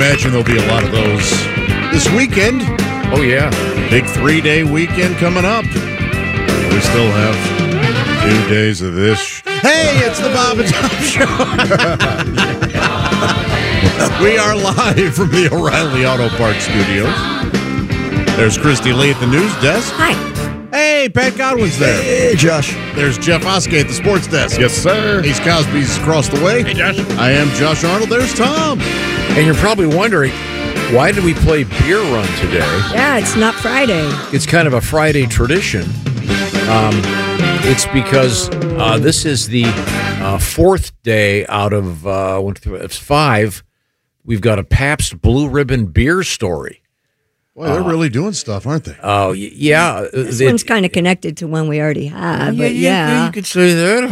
imagine there'll be a lot of those this weekend. Oh, yeah. Big 3-day weekend coming up. We still have 2 days of this. Hey, it's the Bob and Tom Show. We are live from the O'Reilly Auto Parts Studios. There's Christy Lee at the news desk. Hi. Hey, Pat Godwin's there. Hey, Josh. There's Jeff Oskey at the sports desk. Yes, sir. Ace Cosby's across the way. Hey, Josh. I am Josh Arnold. There's Tom. And you're probably wondering, why did we play Beer Run today? Yeah, it's not Friday. It's kind of a Friday tradition. It's because this is the fourth day out of 5. We've got a Pabst Blue Ribbon beer story. Boy, they're really doing stuff, aren't they? Oh, yeah. This one's kind of connected to one we already had, but yeah. You could say that.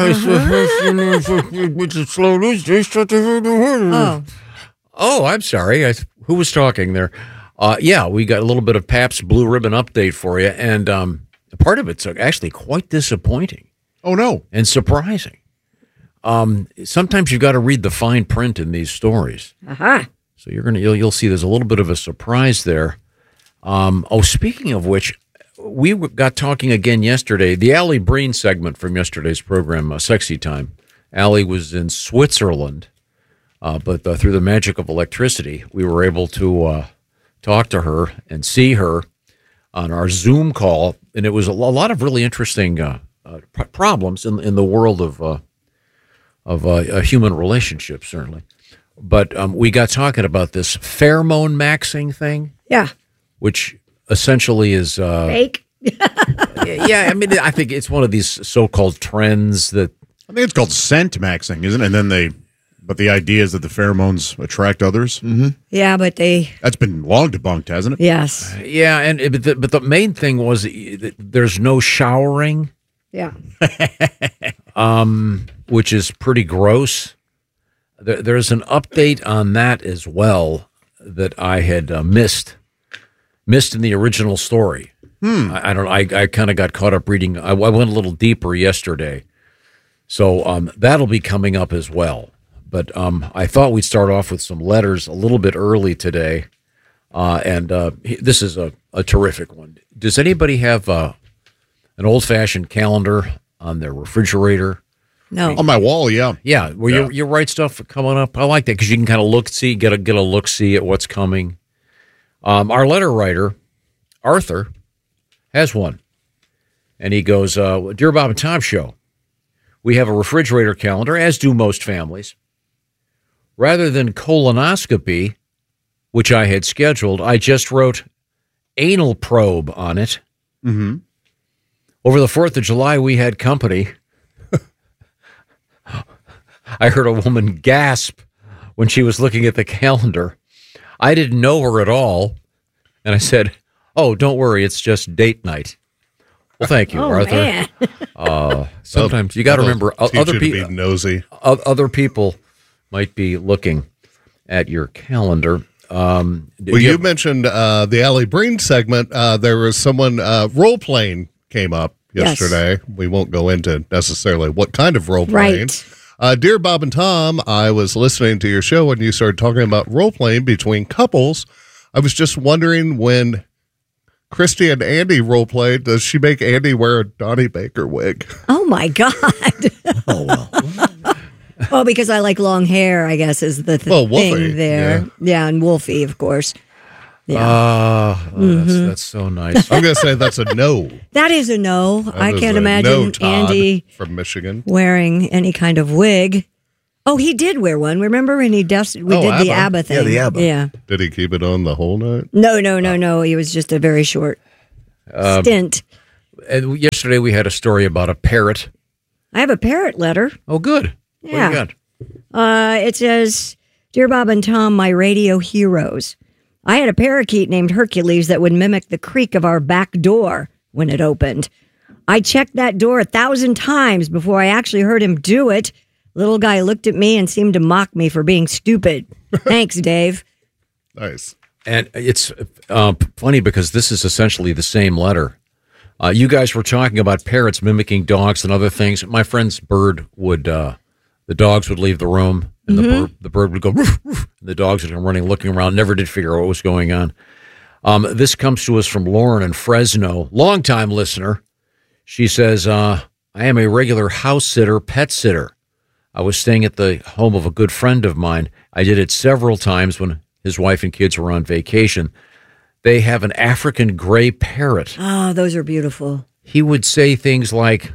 Oh, I'm sorry. Who was talking there? Yeah, we got a little bit of Pabst Blue Ribbon update for you, and part of it's actually quite disappointing. Oh, no. And surprising. Sometimes you've got to read the fine print in these stories. Aha. So you'll see there's a little bit of a surprise there. Speaking of which, we got talking again yesterday. The Allie Breen segment from yesterday's program, Sexy Time. Allie was in Switzerland, but through the magic of electricity, we were able to talk to her and see her on our Zoom call, and it was a lot of really interesting problems in the world of human relationships, certainly. But we got talking about this pheromone maxing thing. Yeah. Which essentially is fake. Yeah, I mean, I think it's one of these so-called trends that I think it's called scent maxing, isn't it? And then but the idea is that the pheromones attract others. Mm-hmm. Yeah, but that's been long debunked, hasn't it? Yes. Yeah, but the main thing was that there's no showering. Yeah. Which is pretty gross. There's an update on that as well that I had missed in the original story. I don't know. I kind of got caught up reading. I went a little deeper yesterday. So that'll be coming up as well. But I thought we'd start off with some letters a little bit early today. And this is a terrific one. Does anybody have an old-fashioned calendar on their refrigerator? No. On my wall, yeah. Yeah, where you write stuff coming up. I like that because you can kind of get a look-see at what's coming. Our letter writer, Arthur, has one. And he goes, Dear Bob and Tom Show, we have a refrigerator calendar, as do most families. Rather than colonoscopy, which I had scheduled, I just wrote anal probe on it. Mm-hmm. Over the 4th of July, we had company. I heard a woman gasp when she was looking at the calendar. I didn't know her at all. And I said, oh, don't worry, it's just date night. Well, thank you, Arthur. Man. Sometimes you got to remember other people be nosy. Other people might be looking at your calendar. You mentioned the Allie Breen segment. There was someone role playing came up yesterday. Yes. We won't go into necessarily what kind of role playing. Right. Dear Bob and Tom, I was listening to your show when you started talking about role playing between couples. I was just wondering, when Christy and Andy role played, does she make Andy wear a Donnie Baker wig? Oh my God. Oh well. Well, because I like long hair, I guess, is the thing there. Yeah, and Wolfie, of course. Yeah. That's so nice. I'm going to say that's a no. That is a no. I can't imagine Andy from Michigan wearing any kind of wig. Oh, he did wear one. Remember when we did the ABBA thing? Yeah, the ABBA. Yeah. Did he keep it on the whole night? No. He was just a very short stint. And yesterday we had a story about a parrot. I have a parrot letter. Oh, good. Yeah. What do you got? It says, Dear Bob and Tom, my radio heroes. I had a parakeet named Hercules that would mimic the creak of our back door when it opened. I checked that door 1,000 times before I actually heard him do it. Little guy looked at me and seemed to mock me for being stupid. Thanks, Dave. Nice. And it's funny because this is essentially the same letter. You guys were talking about parrots mimicking dogs and other things. My friend's bird would the dogs would leave the room, and the bird would go, roof, roof, and the dogs would come running, looking around, never did figure out what was going on. This comes to us from Lauren in Fresno, longtime listener. She says, I am a regular house sitter, pet sitter. I was staying at the home of a good friend of mine. I did it several times when his wife and kids were on vacation. They have an African gray parrot. Oh, those are beautiful. He would say things like,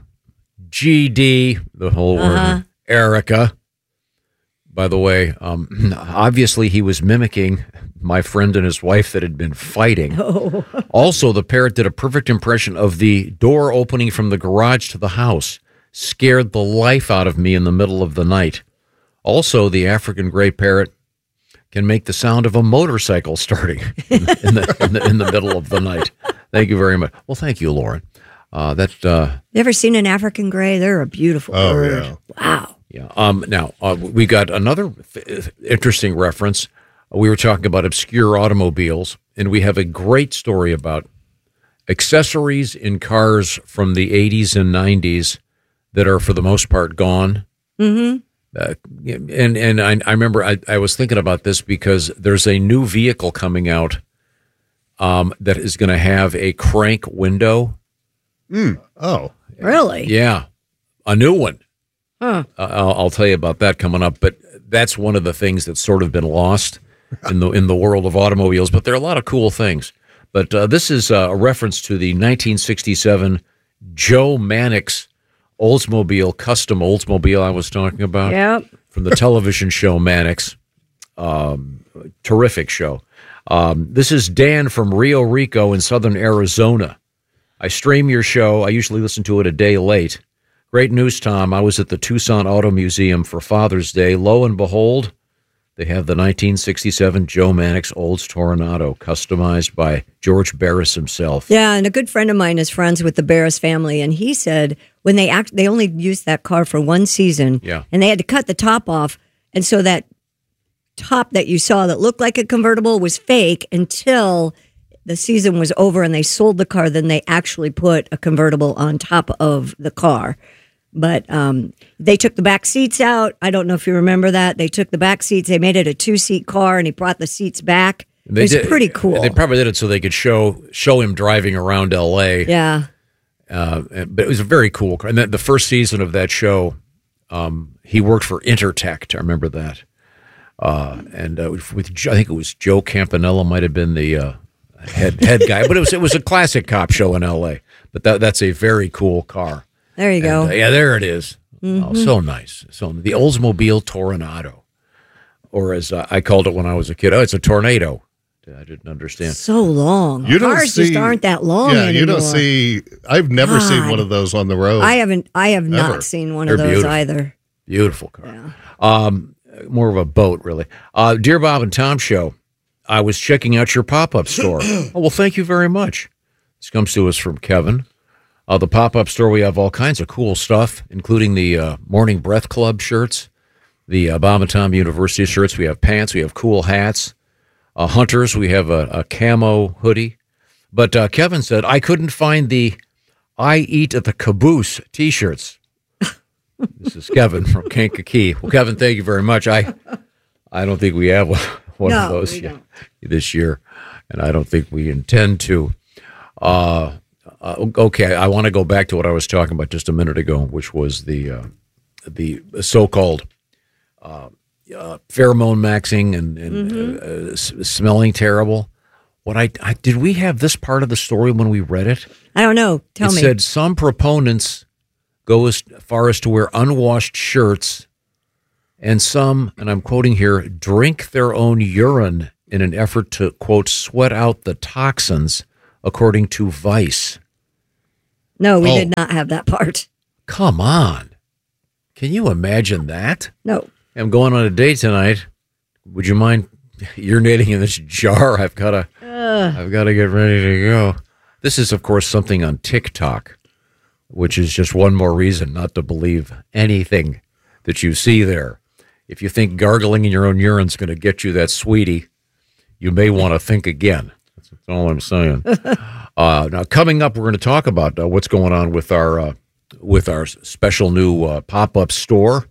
GD, the whole word, Erica. By the way, obviously he was mimicking my friend and his wife that had been fighting. Oh. Also, the parrot did a perfect impression of the door opening from the garage to the house. Scared the life out of me in the middle of the night. Also, the African gray parrot can make the sound of a motorcycle starting in the middle of the night. Thank you very much. Well, thank you, Lauren. You ever seen an African gray? They're a beautiful bird. Yeah. Wow. Yeah. Now, we got another interesting reference. We were talking about obscure automobiles, and we have a great story about accessories in cars from the 80s and 90s that are, for the most part, gone. Mm-hmm. And I remember I was thinking about this because there's a new vehicle coming out that is going to have a crank window. Oh. Really? Yeah, a new one. Huh. I'll tell you about that coming up. But that's one of the things that's sort of been lost in the world of automobiles. But there are a lot of cool things. But this is a reference to the 1967 Joe Mannix Oldsmobile, custom Oldsmobile I was talking about. Yep. From the television show Mannix. Terrific show. This is Dan from Rio Rico in southern Arizona. I stream your show. I usually listen to it a day late. Great news, Tom. I was at the Tucson Auto Museum for Father's Day. Lo and behold, they have the 1967 Joe Mannix Olds Toronado, customized by George Barris himself. Yeah, and a good friend of mine is friends with the Barris family, and he said when they only used that car for one season, and they had to cut the top off, and so that top that you saw that looked like a convertible was fake until the season was over and they sold the car. Then they actually put a convertible on top of the car. But they took the back seats out. I don't know if you remember that. They took the back seats. They made it a 2-seat car, and he brought the seats back. It was pretty cool. They probably did it so they could show him driving around L.A. Yeah. But it was a very cool car. And the first season of that show, he worked for Intertech. I remember that. And with I think it was Joe Campanella might have been the head guy. But it was a classic cop show in L.A. But that's a very cool car. There you go. Yeah, there it is. Oh, so nice. So the Oldsmobile Toronado, or as I called it when I was a kid, it's a tornado. I didn't understand. So long. Cars just aren't that long anymore. You don't see. I've never seen one of those on the road. I have not seen one of those either. Beautiful car. Yeah. More of a boat, really. Dear Bob and Tom Show, I was checking out your pop-up store. Oh, well, thank you very much. This comes to us from Kevin. The pop-up store, we have all kinds of cool stuff, including the Morning Breath Club shirts, the Bob and Tom University shirts. We have pants. We have cool hats. Hunters, we have a camo hoodie. But Kevin said, I couldn't find the I Eat at the Caboose T-shirts. This is Kevin from Kankakee. Well, Kevin, thank you very much. I don't think we have one of those yet this year, and I don't think we intend to. Okay, I want to go back to what I was talking about just a minute ago, which was the so-called pheromone maxing and smelling terrible. Did we have this part of the story when we read it? I don't know. Tell me. It said some proponents go as far as to wear unwashed shirts, and some, and I'm quoting here, drink their own urine in an effort to, quote, sweat out the toxins, according to Vice. No, we did not have that part. Come on. Can you imagine that? No. I'm going on a date tonight. Would you mind urinating in this jar? I've got to get ready to go. This is, of course, something on TikTok, which is just one more reason not to believe anything that you see there. If you think gargling in your own urine is going to get you that sweetie, you may want to think again. That's all I'm saying. Now, coming up, we're going to talk about what's going on with our special new pop-up store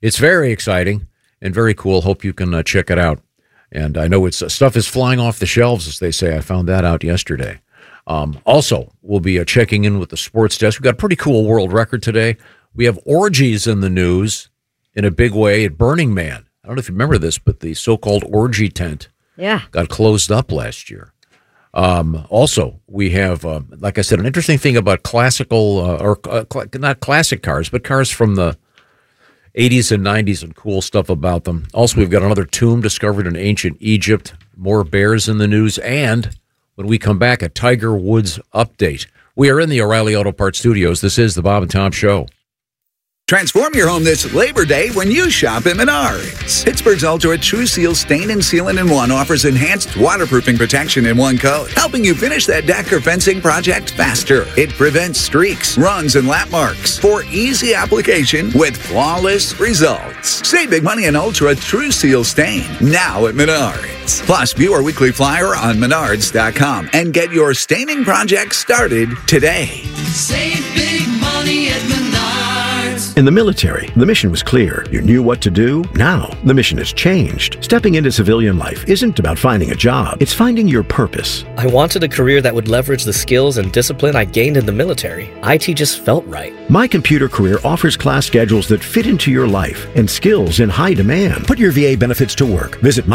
It's very exciting and very cool. Hope you can check it out. And I know it's stuff is flying off the shelves, as they say. I found that out yesterday. Also, we'll be checking in with the sports desk. We've got a pretty cool world record today. We have orgies in the news in a big way at Burning Man. I don't know if you remember this, but the so-called orgy tent got closed up last year. Also, we have, like I said, an interesting thing about classical, not classic cars, but cars from the 80s and 90s and cool stuff about them. Also, we've got another tomb discovered in ancient Egypt, more bears in the news, and when we come back, a Tiger Woods update. We are in the O'Reilly Auto Parts studios. This is the Bob and Tom Show. Transform your home this Labor Day when you shop at Menards. Pittsburgh's Ultra True Seal Stain and Sealant in One offers enhanced waterproofing protection in one coat, helping you finish that deck or fencing project faster. It prevents streaks, runs, and lap marks for easy application with flawless results. Save big money on Ultra True Seal Stain now at Menards. Plus, view our weekly flyer on Menards.com and get your staining project started today. Save big money at Menards. In the military, the mission was clear. You knew what to do. Now, the mission has changed. Stepping into civilian life isn't about finding a job. It's finding your purpose. I wanted a career that would leverage the skills and discipline I gained in the military. IT just felt right. My Computer Career offers class schedules that fit into your life and skills in high demand. Put your VA benefits to work. Visit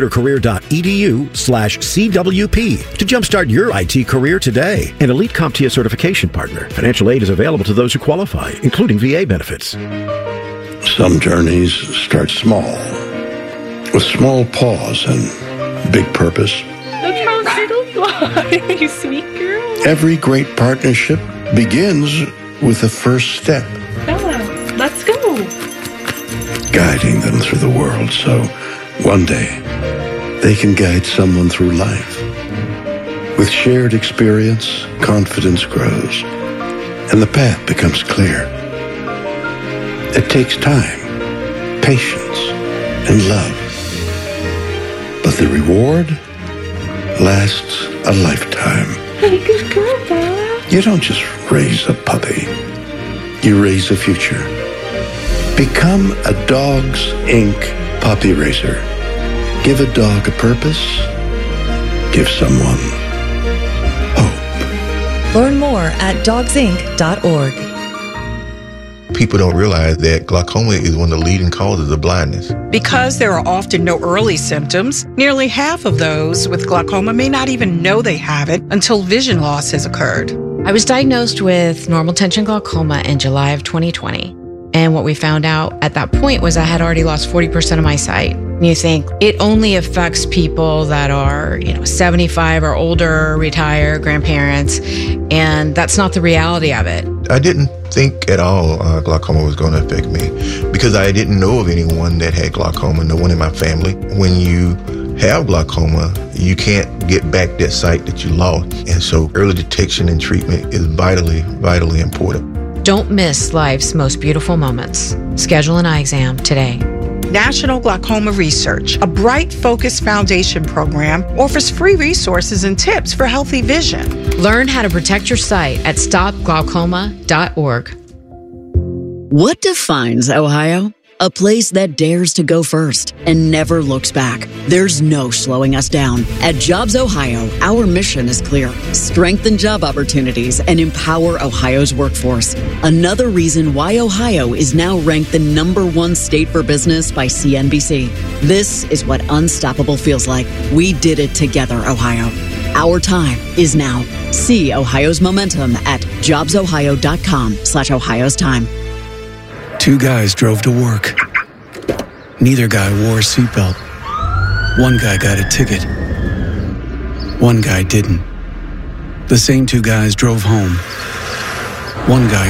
mycomputercareer.edu/CWP to jumpstart your IT career today. An elite CompTIA certification partner. Financial aid is available to those who qualify, including VA benefits. Some journeys start small, with small pause and big purpose. Look how little fly, you sweet girl. Every great partnership begins with the first step. Bella, let's go. Guiding them through the world so one day they can guide someone through life. With shared experience, confidence grows, and the path becomes clear. It takes time, patience, and love. But the reward lasts a lifetime. Hey, good girl, Bella. You don't just raise a puppy. You raise a future. Become a Dogs Inc. puppy raiser. Give a dog a purpose. Give someone hope. Learn more at dogsinc.org. People don't realize that glaucoma is one of the leading causes of blindness. Because there are often no early symptoms, nearly half of those with glaucoma may not even know they have it until vision loss has occurred. I was diagnosed with normal tension glaucoma in July of 2020. And what we found out at that point was I had already lost 40% of my sight. And you think it only affects people that are, 75 or older, retired, grandparents, and that's not the reality of it. I didn't think at all glaucoma was going to affect me because I didn't know of anyone that had glaucoma, no one in my family. When you have glaucoma, you can't get back that sight that you lost. And so early detection and treatment is vitally, vitally important. Don't miss life's most beautiful moments. Schedule an eye exam today. National Glaucoma Research, a Bright Focus Foundation program, offers free resources and tips for healthy vision. Learn how to protect your sight at stopglaucoma.org. What defines Ohio? A place that dares to go first and never looks back. There's no slowing us down. At Jobs Ohio, our mission is clear. Strengthen job opportunities and empower Ohio's workforce. Another reason why Ohio is now ranked the #1 state for business by CNBC. This is what unstoppable feels like. We did it together, Ohio. Our time is now. See Ohio's momentum at jobsohio.com/Ohio's time. Two guys drove to work. Neither guy wore a seatbelt. One guy got a ticket. One guy didn't. The same two guys drove home. One guy